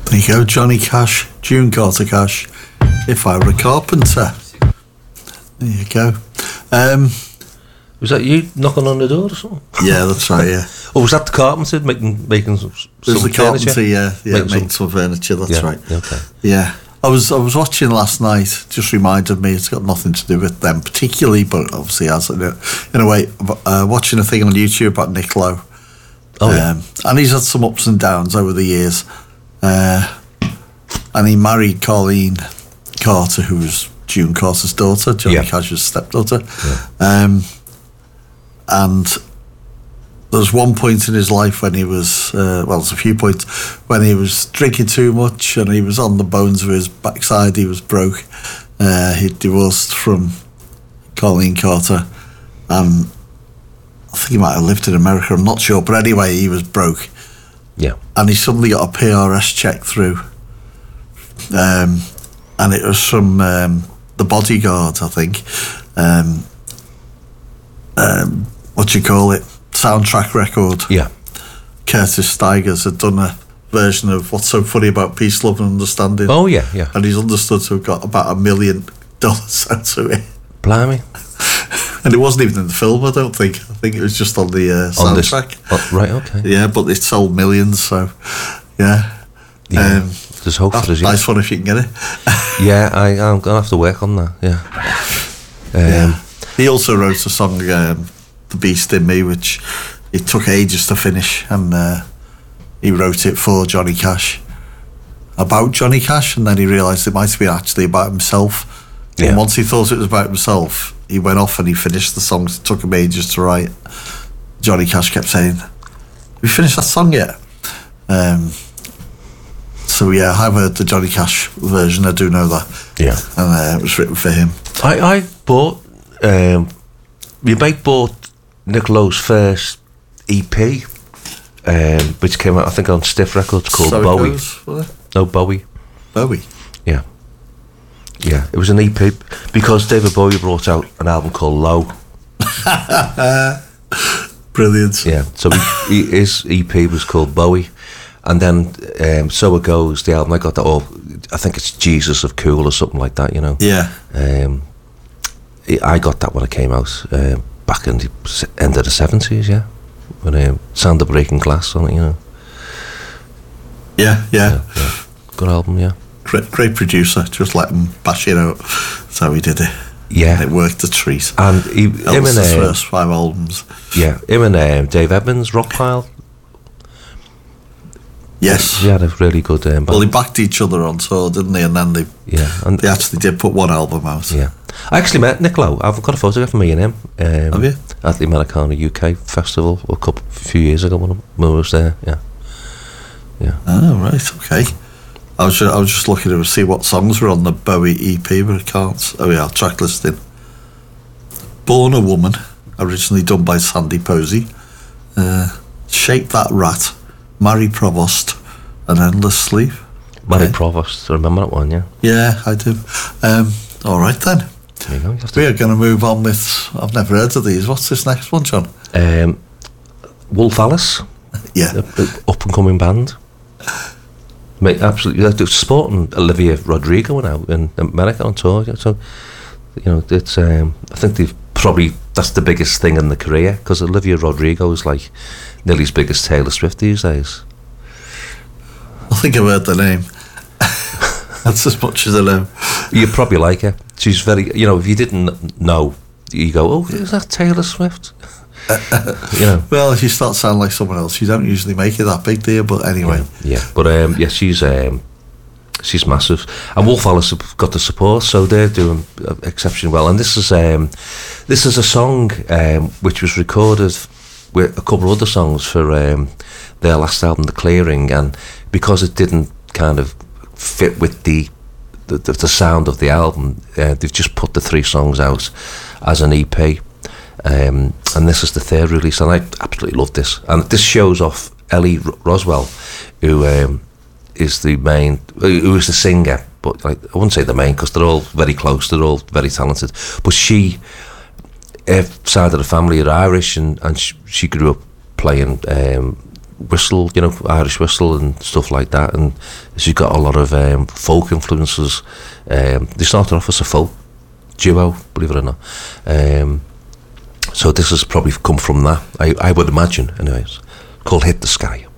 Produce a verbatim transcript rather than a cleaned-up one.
There you go, Johnny Cash, June Carter Cash. If I Were a Carpenter. There you go. Um, was that you knocking on the door or something? Yeah, that's right. Yeah. Or was that the carpenter making making some, some It was the furniture? carpenter, yeah, yeah, Making making some- some furniture. That's Yeah, right. okay. Yeah, I was I was watching last night. Just reminded me, it's got nothing to do with them particularly, but obviously has in a, in a way. Uh, watching a thing on YouTube about Nick Lowe. Oh, yeah. Um, and he's had some ups and downs over the years. Uh, and he married Colleen Carter, who was June Carter's daughter, Johnny Yeah. Cash's stepdaughter. Um, and there was one point in his life when he was, uh, well, there's a few points, when he was drinking too much and he was on the bones of his backside, he was broke. Uh, he divorced from Colleen Carter, and I think he might have lived in America, I'm not sure, but anyway, he was broke. Yeah. And he suddenly got a P R S check through, um, and it was from um, The Bodyguard, I think. Um, um, what do you call it? Soundtrack record. Yeah. Curtis Stigers had done a version of What's So Funny About Peace, Love and Understanding. Oh, yeah, yeah. And he's understood to have got about a million dollars out of it. Blimey. And it wasn't even in the film, I don't think. I think it was just on the uh, On this- soundtrack. oh, right, okay. Yeah, but it sold millions, so yeah. Yeah. Um, There's hope that's for us, a yeah. nice one if you can get it. Yeah, I, I'm going to have to work on that, yeah. Um, Yeah. He also wrote a song, um, The Beast in Me, which it took ages to finish, and uh, he wrote it for Johnny Cash, about Johnny Cash, and then he realised it might be actually about himself. Yeah. And once he thought it was about himself, he went off and he finished the song. It took him ages to write. Johnny Cash kept saying, "Have you finished that song yet?" Um, so yeah, I've heard the Johnny Cash version, I do know that. Yeah. And uh, it was written for him. I, I bought, um, my mate bought Nick Lowe's first E P, um, which came out, I think, on Stiff Records, called So it Bowie. goes, was it? No, Bowie. Bowie. Yeah. Yeah, it was an E P because David Bowie brought out an album called Low. Brilliant. Yeah, so he, he, his E P was called Bowie, and then um, So It Goes, the album, I got that, or I think it's Jesus of Cool or something like that, you know. Yeah. Um, it, I got that when it came out um, back in the s- end of the seventies, yeah, when um, Sound of Breaking Glass on it, you know. Yeah, yeah. Yeah, yeah. Good album, yeah. Great, great producer. Just let him bash it out. That's how he did it. Yeah. And it worked a treat. And he, him and Elvis's um, first five albums. yeah, him and um, Dave Edmunds, Rockpile. Yes. He had a really good um, band. Well, they backed each other on tour, didn't they? And then they yeah, and they actually did put one album out. yeah. I actually met Nick Lowe. I've got a photograph of me and him. Um, Have you? At the Americana U K festival a couple few years ago when I when I was there. Yeah, yeah. Oh, right. Okay. I was just, I was just looking to see what songs were on the Bowie E P, but I can't. Oh yeah, track listing. Born a Woman, originally done by Sandy Posey. Uh, Shake That Rat, Mary Provost, and Endless Sleep. Mary Okay. Provost, I remember that one, yeah. Yeah, I do. Um, all right then. There you go. You have to- We are going to move on with. I've never heard of these. What's this next one, John? Um, Wolf Alice, Yeah. up and coming band. Mate, absolutely. They're supporting Olivia Rodrigo now in America on tour. So, you know, it's. Um, I think they've probably that's the biggest thing in the career because Olivia Rodrigo is like nearly as big as Taylor Swift these days. I think I've heard the name. That's as much as I know. You probably like her. She's very. You know, if you didn't know, you go, "Oh, is that Taylor Swift?" You know. Well, if you start sounding like someone else, you don't usually make it that big, do you? But anyway. Yeah, yeah. But um, yeah, she's um, she's massive, and Wolf Alice have got the support, so they're doing uh, exceptionally well. And this is um, this is a song um, which was recorded with a couple of other songs for um, their last album, The Clearing, and because it didn't kind of fit with the the, the, the sound of the album, uh, they've just put the three songs out as an E P. Um, and this is the third release, and I absolutely love this. And this shows off Ellie R- Roswell, who um, is the main, who is the singer. But like, I wouldn't say the main because they're all very close. They're all very talented. But she, her side of the family are Irish, and and she, she grew up playing um, whistle, you know, Irish whistle and stuff like that, and she's got a lot of um, folk influences. Um, they started off as a folk duo, believe it or not. Um, so this has probably come from that, I, I would imagine, anyways. Called Hit the Sky.